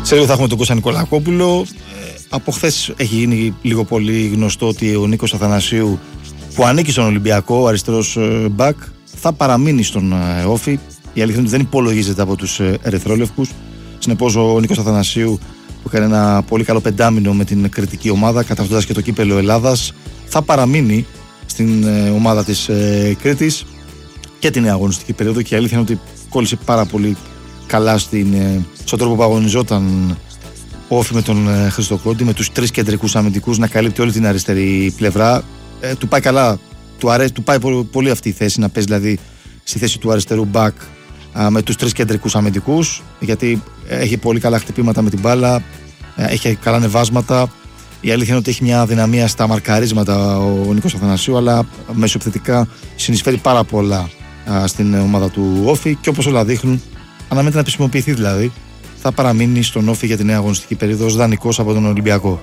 Σε λίγο θα έχουμε τον Κώστα Νικολακόπουλο. Από χθες έχει γίνει λίγο πολύ γνωστό ότι ο Νίκος Αθανασίου, που ανήκει στον Ολυμπιακό, αριστερός μπακ, θα παραμείνει στον Όφη. Η αλήθεια είναι ότι δεν υπολογίζεται από τους ερυθρόλευκους. Συνεπώς ο Νίκος Αθανασίου, που έκανε ένα πολύ καλό πεντάμινο με την κριτική ομάδα, κατακτώντας και το κύπελλο Ελλάδας, θα παραμείνει στην ομάδα της Κρήτης και την αγωνιστική περίοδο. Και η αλήθεια είναι ότι κόλλησε πάρα πολύ καλά στον τρόπο που αγωνιζόταν ο Όφη με τον Χριστοκόντη, με τους τρεις κεντρικούς αμυντικούς, να καλύπτει όλη την αριστερή πλευρά. Του πάει καλά, του πάει πολύ αυτή η θέση, να παίζει δηλαδή στη θέση του αριστερού μπακ με τους τρεις κεντρικούς αμυντικούς, γιατί έχει πολύ καλά χτυπήματα με την μπάλα, έχει καλά ανεβάσματα. Η αλήθεια είναι ότι έχει μια δυναμία στα μαρκαρίσματα ο Νίκος Αθανασίου, αλλά μεσοεπιθετικά συνεισφέρει πάρα πολλά στην ομάδα του Όφη και όπως όλα δείχνουν, αναμένεται να επισημοποιηθεί δηλαδή, θα παραμείνει στον Όφη για την νέα αγωνιστική περίοδο ως δανεικός από τον Ολυμπιακό.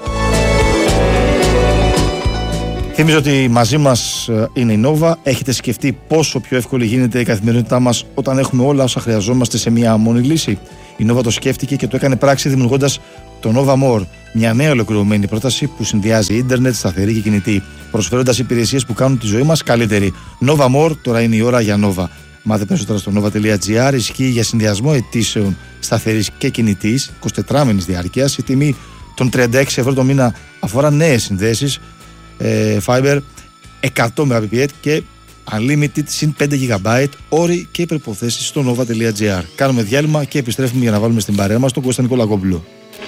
Θυμίζω ότι μαζί μας είναι η Νόβα. Έχετε σκεφτεί πόσο πιο εύκολη γίνεται η καθημερινότητά μας όταν έχουμε όλα όσα χρειαζόμαστε σε μία μόνη λύση? Η Νόβα το σκέφτηκε και το έκανε πράξη δημιουργώντας το Nova More, μια νέα ολοκληρωμένη πρόταση που συνδυάζει ίντερνετ, σταθερή και κινητή, προσφέροντας υπηρεσίες που κάνουν τη ζωή μας καλύτερη. Nova More, τώρα είναι η ώρα για Nova. Μάθε περισσότερα στο nova.gr. Ισχύει για συνδυασμό αιτήσεων σταθερής και κινητής 24 μήνες διάρκειας. Η τιμή των 36 ευρώ το μήνα αφορά νέες συνδέσεις Fiber 100 Mbps και Unlimited συν 5 GB, όροι και προϋποθέσεις στο nova.gr. Κάνουμε διάλειμμα και επιστρέφουμε για να βάλουμε στην παρέα μας τον Κώστα Νικολακόπουλο.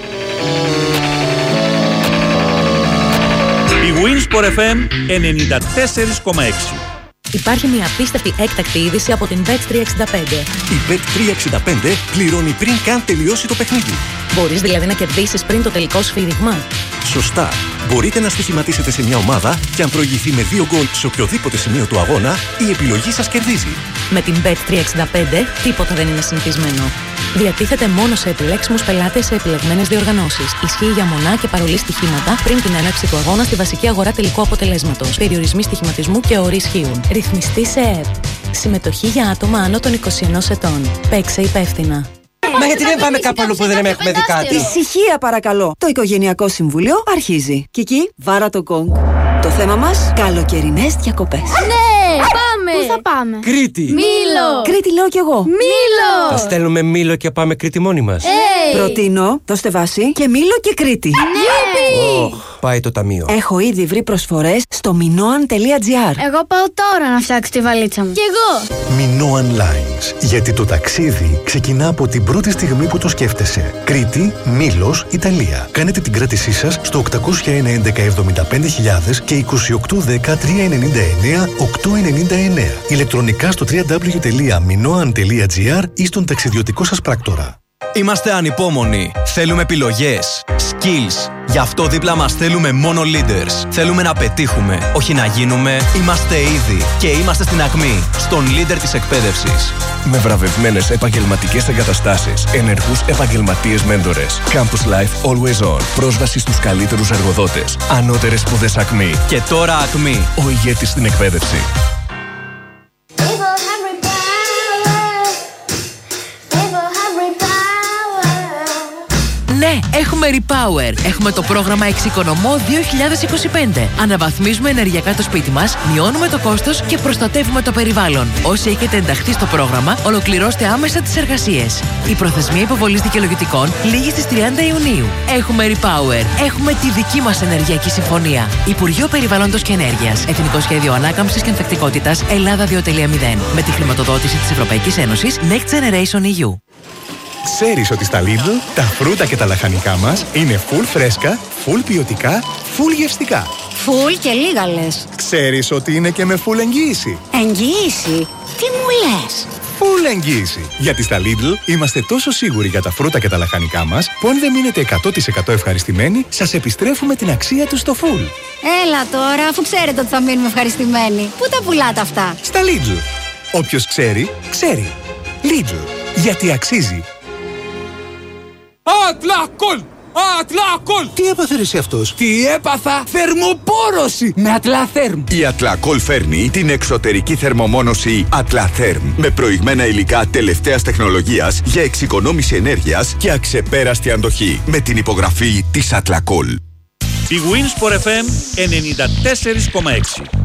Η Winsport FM 94,6. Υπάρχει μια απίστευτη έκτακτη είδηση από την Bet365. Η Bet365 πληρώνει πριν καν τελειώσει το παιχνίδι. Μπορείς δηλαδή να κερδίσεις πριν το τελικό σφύριγμα. Σωστά. Μπορείτε να στοιχηματίσετε σε μια ομάδα και αν προηγηθεί με 2 γκολ σε οποιοδήποτε σημείο του αγώνα, η επιλογή σας κερδίζει. Με την Bet365 τίποτα δεν είναι συνηθισμένο. Διατίθεται μόνο σε επιλέξιμους πελάτες σε επιλεγμένες διοργανώσεις. Ισχύει για μονά και παρολί στοιχήματα πριν την έναρξη του αγώνα στη βασική αγορά τελικού αποτελέσματος. Περιορισμοί στοιχηματισμού και όροι ισχύουν. Ρυθμιστή σε ΕΕΠ. Συμμετοχή για άτομα άνω των 21 ετών. Παίξε υπεύθυνα. Μα γιατί δεν πάμε κάπου αλλού που δεν έχουμε δει κάτι? Ησυχία παρακαλώ. Το Οικογενειακό Συμβούλιο αρχίζει. Κική, βάρα το γκονγκ. Το θέμα μας, καλοκαιρινές διακοπές. Ναι, πάμε! Πού θα πάμε? Κρήτη! Μήλο! Κρήτη λέω κι εγώ. Μήλο! Θα στέλνουμε Μήλο και πάμε Κρήτη μόνοι μας. Προτείνω, δώστε βάση και Μήλο και Κρήτη. Ναι! Πάει το ταμείο. Έχω ήδη βρει προσφορές στο minoan.gr. Εγώ πάω τώρα να φτιάξω τη βαλίτσα μου. Κι εγώ! Minoan Lines. Γιατί το ταξίδι ξεκινά από την πρώτη στιγμή που το σκέφτεσαι. Κρήτη, Μήλος, Ιταλία. Κάνετε την κράτησή σας στο 801 11 75.000 και 2810 399 899. Ηλεκτρονικά στο www.minoan.gr ή στον ταξιδιωτικό σας πράκτορα. Είμαστε ανυπόμονοι. Θέλουμε επιλογές, skills. Γι' αυτό δίπλα μας θέλουμε μόνο leaders. Θέλουμε να πετύχουμε, όχι να γίνουμε. Είμαστε ήδη και είμαστε στην ακμή, στον leader της εκπαίδευσης. Με βραβευμένες επαγγελματικές εγκαταστάσεις, ενεργούς επαγγελματίες μέντορες. Campus Life Always On. Πρόσβαση στους καλύτερους εργοδότες. Ανώτερες σπουδές Ακμή. Και τώρα Ακμή. Ο ηγέτης στην εκπαίδευση. Ναι, έχουμε Repower. Έχουμε το πρόγραμμα Εξοικονομώ 2025. Αναβαθμίζουμε ενεργειακά το σπίτι μας, μειώνουμε το κόστος και προστατεύουμε το περιβάλλον. Όσοι έχετε ενταχθεί στο πρόγραμμα, ολοκληρώστε άμεσα τις εργασίες. Η προθεσμία υποβολής δικαιολογητικών λήγει στις 30 Ιουνίου. Έχουμε Repower. Έχουμε τη δική μας ενεργειακή συμφωνία. Υπουργείο Περιβάλλοντος και Ενέργειας. Εθνικό Σχέδιο Ανάκαμψης και Ανθεκτικότητας Ελλάδα 2.0. Με τη χρηματοδότηση της Ευρωπαϊκής Ένωσης Next Generation EU. Ξέρεις ότι στα Lidl τα φρούτα και τα λαχανικά μας είναι full φρέσκα, full ποιοτικά, full γευστικά. Φουλ και λίγα λες. Ξέρεις ότι είναι και με full εγγύηση. Εγγύηση? Τι μου λες? Full εγγύηση. Γιατί στα Lidl είμαστε τόσο σίγουροι για τα φρούτα και τα λαχανικά μας που αν δεν μείνετε 100% ευχαριστημένοι, σας επιστρέφουμε την αξία του στο full. Έλα τώρα, αφού ξέρετε ότι θα μείνουμε ευχαριστημένοι. Πού τα πουλάτε αυτά? Στα Lidl. Όποιος ξέρει, ξέρει. Lidl. Γιατί αξίζει. Atla kol! Ατλακόλ! Τι έπαθε εσύ αυτός? Τι έπαθα? Θερμοπόρωση με Ατλαθέρμ. Η Ατλακόλ φέρνει την εξωτερική θερμομόνωση Ατλαθέρμ με προηγμένα υλικά τελευταίας τεχνολογίας για εξοικονόμηση ενέργειας και αξεπέραστη αντοχή με την υπογραφή της Ατλακόλ. Η Wins for FM 94,6.